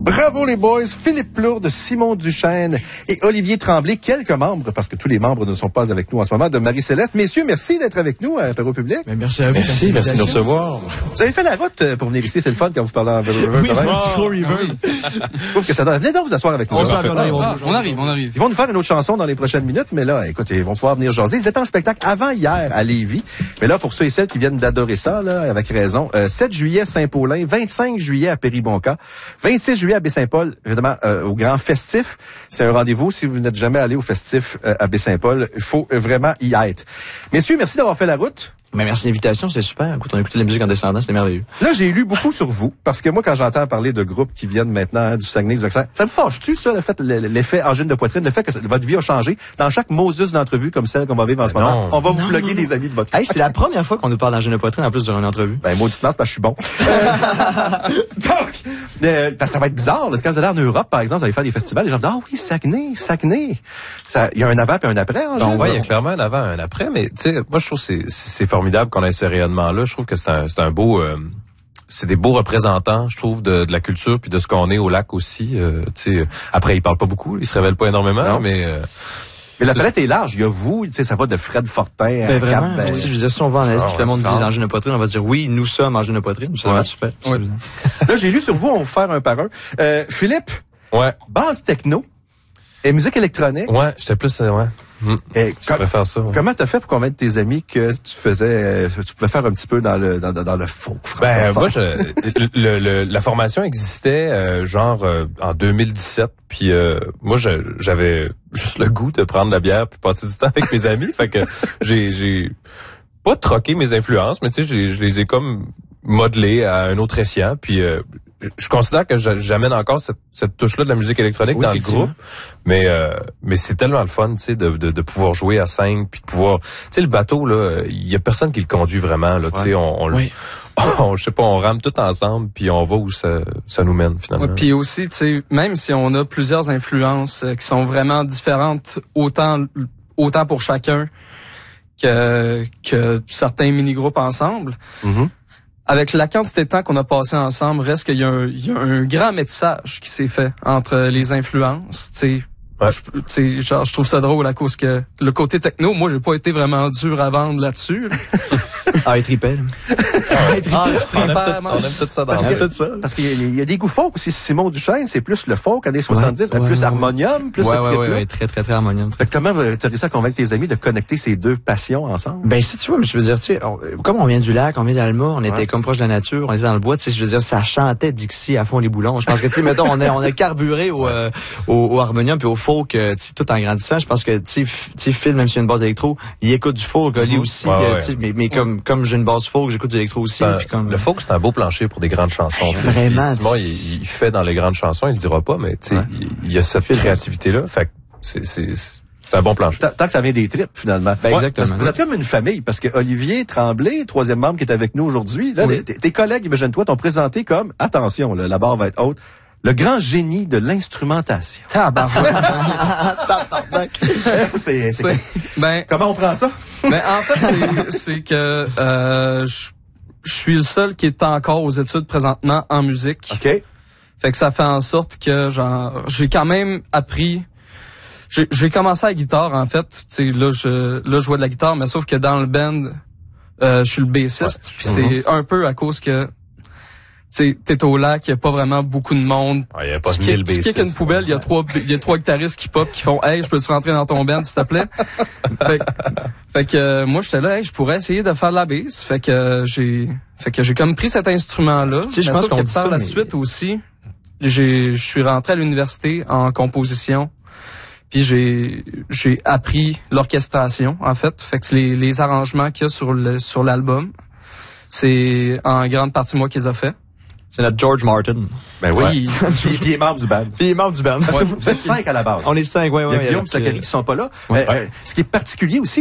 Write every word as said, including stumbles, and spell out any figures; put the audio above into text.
Bravo les boys, Philippe Lourde, Simon Duchesne et Olivier Tremblay, quelques membres, parce que tous les membres ne sont pas avec nous en ce moment, de Marie-Céleste. Messieurs, merci d'être avec nous à Apéro Public. Mais merci à vous. Merci, merci de nous recevoir. Vous avez fait la route pour venir ici, c'est le fun quand vous parlez en Oui, un petit gros reverb. Je trouve que ça donne. Venez donc vous asseoir avec nous. On, On, s'en va, on, Ah, on arrive, on arrive. Ils vont nous faire une autre chanson dans les prochaines minutes, mais là, écoutez, ils vont pouvoir venir jaser. Ils étaient en spectacle avant hier à Lévis. Mais là, pour ceux et celles qui viennent d'adorer ça, là, avec raison, euh, sept juillet Saint-Paulin, vingt-cinq juillet à Péribonka, vingt-six juillet à Baie-Saint-Paul, évidemment, euh, au Grand Festif. C'est un rendez-vous. Si vous n'êtes jamais allé au Festif euh, à Baie-Saint-Paul, il faut vraiment y être. Messieurs, merci d'avoir fait la route. Mais merci de l'invitation, c'est super. Écoute, on a écouté de la musique en descendant, c'était merveilleux. Là, j'ai lu beaucoup sur vous, parce que moi, quand j'entends parler de groupes qui viennent maintenant hein, du Saguenay, du Lac-Saint, ça me fâche-tu, ça, le fait, l'effet angine de poitrine, le fait que votre vie a changé? Dans chaque Moses d'entrevue comme celle qu'on va vivre en ce non. moment, on va vous Non, plugger non, des amis de votre Hey, c'est la première fois qu'on nous parle d'angine de poitrine en plus durant une entrevue. Ben, mauditement, c'est parce que je suis bon. Euh, donc, euh, parce que ça va être bizarre, là. Quand vous allez en Europe, par exemple, vous allez faire des festivals, les gens disent, ah oui, Saguenay, Saguenay. Ça, il y a un avant et un après, en Oui, il y a clairement un avant et un après, mais tu sais, moi, je trouve que c'est, c'est formidable qu'on ait ce rayonnement-là. Je trouve que c'est un, c'est un beau, euh, c'est des beaux représentants, je trouve, de, de la culture puis de ce qu'on est au lac aussi. Euh, tu sais, après, ils parlent pas beaucoup, ils se révèlent pas énormément, non. mais... Euh, Mais la palette est large. Il y a vous, tu sais, ça va de Fred Fortin à Ben vraiment, Cap, ben, tu sais, je veux dire, si on va en Asie, ça, puis que le monde dit ça. angine de poitrine, on va dire oui, nous sommes angine de poitrine. Ça va Ouais. être super. Ouais. Là, j'ai lu sur vous, on va vous faire un par un. Euh, Philippe, ouais, base techno et musique électronique. ouais, j'étais plus... Euh, ouais. Hum, Et je com- préfère ça. Ouais. Comment t'as fait pour convaincre tes amis que tu faisais, euh, tu pouvais faire un petit peu dans le dans, dans, dans le folk? Ben francophone? moi, je, le, le, la formation existait euh, genre euh, en deux mille dix-sept, puis euh, moi je, j'avais juste le goût de prendre la bière puis passer du temps avec mes amis, fait que j'ai j'ai pas troqué mes influences, mais tu sais, j'ai- je les ai comme modelées à un autre escient, puis euh, je considère que j'amène encore cette, cette touche-là de la musique électronique Oui, dans le effectivement. groupe, mais euh, mais c'est tellement le fun, tu sais, de, de de pouvoir jouer à cinq, puis de pouvoir, tu sais, le bateau là, il y a personne qui le conduit vraiment là, tu sais, on, on, le- Oui. on, je sais pas, on rame tout ensemble, puis on va où ça ça nous mène finalement. Ouais, puis aussi, tu sais, même si on a plusieurs influences euh, qui sont vraiment différentes, autant autant pour chacun que que certains mini-groupes ensemble, Mhm. avec la quantité de temps qu'on a passé ensemble, reste qu'il y a un, il y a un grand métissage qui s'est fait entre les influences, tu sais. Ouais. Je- Tu sais, genre, je trouve ça drôle à cause que le côté techno, moi, j'ai pas été vraiment dur à vendre là-dessus. là. Ah, il tripait, là. Ah, je on aime tripe tout pas, ça, moi. on aime tout ça dans Parce la que- vie. tout ça. Parce qu'il y, a- il y a des goûts folk aussi. Simon Duchesne, c'est plus le folk années soixante-dix, Ouais, plus ouais, harmonium, plus Ouais, cette ouais, trip-là. ouais, ouais, très, très, très harmonium. Fait que comment euh, t'as réussi à convaincre tes amis de connecter ces deux passions ensemble? Ben, si tu vois, mais je veux dire, tu sais, on- comme on vient du lac, on vient d'Alma, on était Ouais. comme proche de la nature, on était dans le bois, tu sais, je veux dire, ça chantait Dixie à fond les boulons. Je pense que, tu sais, mettons, on a, on a carburé au, euh, au, au harmonium puis au folk, euh, tu sais, tout en grandissant. Je pense que, tu sais, f- tu sais, Phil, même s'il y a une base électro, il écoute du folk, Oli aussi, Ouais, euh, ouais. tu sais, mais, mais comme, comme j'ai une base folk, j'écoute du électro aussi, Ben, puis comme... le folk, c'est un beau plancher pour des grandes chansons. tu sais. Vraiment, Puis Simon, tu- il, il fait dans les grandes chansons, il le dira pas, mais tu sais, Ouais. il, il y a cette créativité-là. Fait que c'est, c'est, c'est un bon plancher. Tant tant que ça vient des tripes, finalement. Ben, Ouais, exactement. parce que vous êtes comme une famille, parce que Olivier Tremblay, troisième membre qui est avec nous aujourd'hui, là, Oui. tes, tes collègues, imagine-toi, t'ont présenté comme, attention, là, la barre va être haute, le grand génie de l'instrumentation. Tabarouette. c'est, c'est- C'est- Ben, Comment on prend ça? ben, en fait, c'est, c'est que euh, je je suis le seul qui est encore aux études présentement en musique. OK. Fait que ça fait en sorte que genre j'ai quand même appris. J'ai, j'ai commencé à la guitare en fait. Tu sais, là je là je jouais de la guitare, mais sauf que dans le band, euh, je suis le bassiste. Puis c'est un peu à cause que tu sais, t'es au lac, il y a pas vraiment beaucoup de monde. Ah, il y a pas Tu mille kicks- tu kicks bassistes. une poubelle, il y a trois, il y a trois guitaristes qui pop, qui font, hey, je peux-tu rentrer dans ton band, s'il te plaît? fait, que- fait que, euh, moi, j'étais là, hey, je pourrais essayer de faire de la bass. Fait que, euh, j'ai, fait que j'ai comme pris cet instrument-là. Tu sais, je Mais pense sauf qu'on que dit par ça, la mais- suite aussi, j'ai, je suis rentré à l'université en composition. Puis j'ai, j'ai appris l'orchestration, en fait. Fait que les, les arrangements qu'il y a sur le, sur l'album, c'est en grande partie moi qui les ai fait. C'est notre George Martin. Ben oui. Puis- Puis, puis il est membre du band. Puis il est membre du band. Parce que vous, vous êtes cinq à la base. On est cinq, ouais, ouais. Il y a ouais, Guillaume avec, et Zachary euh, qui sont pas là. Ouais. Euh, euh, ce qui est particulier aussi,